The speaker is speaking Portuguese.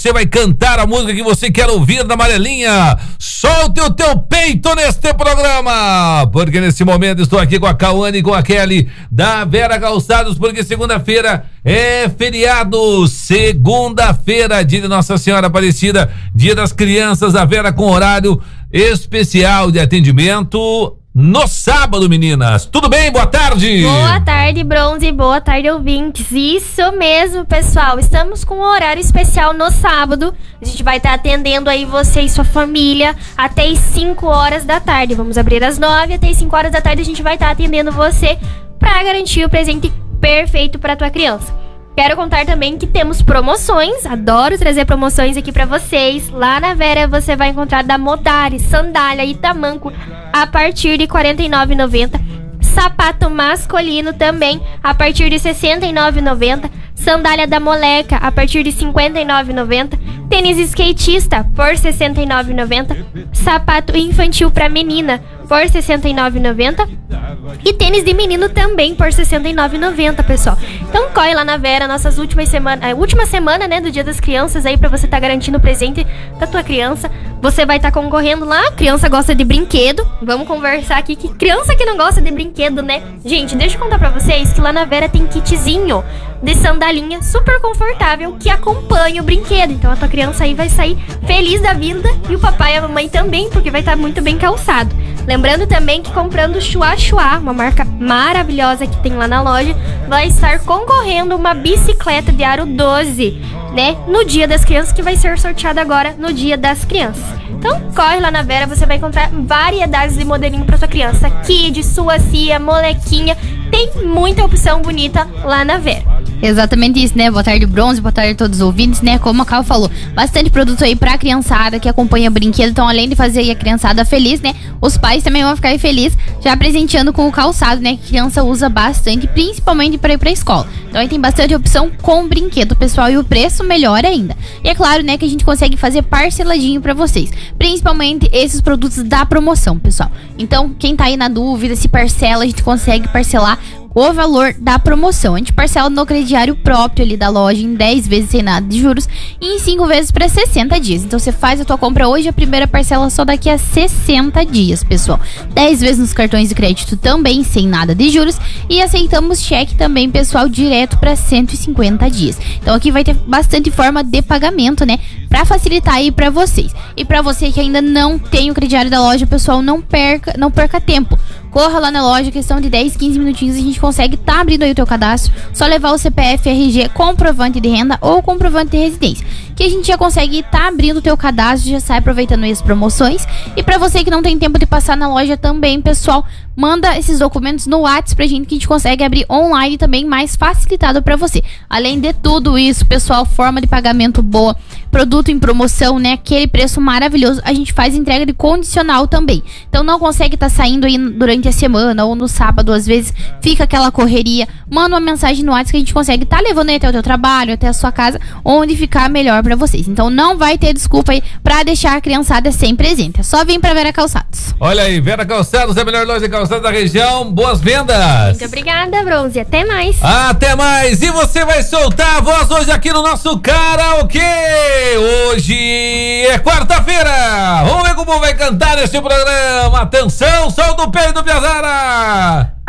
você vai cantar a música que você quer ouvir da Amarelinha. Solte o teu peito neste programa, porque nesse momento estou aqui com a Cauane e com a Kelly da Vera Calçados, porque segunda-feira é feriado, segunda-feira, dia de Nossa Senhora Aparecida, dia das crianças, a Vera com horário especial de atendimento no sábado, meninas. Tudo bem? Boa tarde. Boa tarde, Bronze. Boa tarde, ouvintes. Isso mesmo, pessoal. Estamos com um horário especial no sábado. A gente vai estar atendendo aí você e sua família até as 5 horas da tarde. Vamos abrir às 9, até as 5 horas da tarde a gente vai estar atendendo você para garantir o presente perfeito para tua criança. Quero contar também que temos promoções, adoro trazer promoções aqui pra vocês. Lá na Vera você vai encontrar da Modari, sandália e tamanco a partir de R$ 49,90. Sapato masculino também a partir de R$ 69,90. Sandália da Moleca a partir de R$ 59,90. Tênis skatista por R$ 69,90. Sapato infantil pra menina por R$ 69,90. E tênis de menino também por R$ 69,90, pessoal. Então corre lá na Vera, nossas última semana, né, do Dia das Crianças aí, pra você estar garantindo o presente da tua criança. Você vai estar concorrendo lá. Criança gosta de brinquedo. Vamos conversar aqui que criança que não gosta de brinquedo, né? Gente, deixa eu contar pra vocês que lá na Vera tem kitzinho de sandalinha super confortável que acompanha o brinquedo. Então a tua criança aí vai sair feliz da vida e o papai e a mamãe também, porque vai estar muito bem calçado. Lembrando também que comprando Chua Chua, uma marca maravilhosa que tem lá na loja, vai estar concorrendo uma bicicleta de aro 12, né? No Dia das Crianças, que vai ser sorteada agora no Dia das Crianças. Então, corre lá na Vera, você vai encontrar variedades de modelinho pra sua criança. Kid, Suacia, Molequinha, tem muita opção bonita lá na Vera. Exatamente isso, né? Boa tarde, Bronze, boa tarde a todos os ouvintes, né? Como a Cal falou, bastante produto aí pra criançada que acompanha o brinquedo. Então, além de fazer aí a criançada feliz, né? Os pais também vão ficar felizes já presenteando com o calçado, né? Que a criança usa bastante, principalmente pra ir pra escola. Então, aí tem bastante opção com brinquedo, pessoal, e o preço melhor ainda. E é claro, né, que a gente consegue fazer parceladinho pra vocês, principalmente esses produtos da promoção, pessoal. Então, quem tá aí na dúvida se parcela, a gente consegue parcelar o valor da promoção. A gente parcela no crediário próprio ali da loja em 10 vezes sem nada de juros e em 5 vezes para 60 dias. Então você faz a tua compra hoje, a primeira parcela só daqui a 60 dias, pessoal. 10 vezes nos cartões de crédito também sem nada de juros e aceitamos cheque também, pessoal, direto para 150 dias. Então aqui vai ter bastante forma de pagamento, né? Pra facilitar aí pra vocês. E pra você que ainda não tem o crediário da loja, pessoal, não perca tempo. Corra lá na loja, questão de 10, 15 minutinhos, a gente consegue tá abrindo aí o teu cadastro. Só levar o CPF, RG, comprovante de renda ou comprovante de residência, que a gente já consegue tá abrindo o teu cadastro, já sai aproveitando aí as promoções. E pra você que não tem tempo de passar na loja também, pessoal, manda esses documentos no WhatsApp pra gente, que a gente consegue abrir online também, mais facilitado pra você. Além de tudo isso, pessoal, forma de pagamento boa, produto em promoção, né? Aquele preço maravilhoso. A gente faz entrega de condicional também. Então não consegue tá saindo aí durante a semana ou no sábado, às vezes fica aquela correria. Manda uma mensagem no WhatsApp que a gente consegue tá levando aí até o teu trabalho, até a sua casa, onde ficar melhor pra vocês. Então não vai ter desculpa aí pra deixar a criançada sem presente. É só vir pra Vera Calçados. Olha aí, Vera Calçados é a melhor loja de calçados da região. Boas vendas. Muito obrigada, Bronze. Até mais. Até mais. E você vai soltar a voz hoje aqui no nosso karaokê. Hoje é quarta-feira. Vamos ver como vai cantar esse programa. Atenção, solta o peito do Piazara.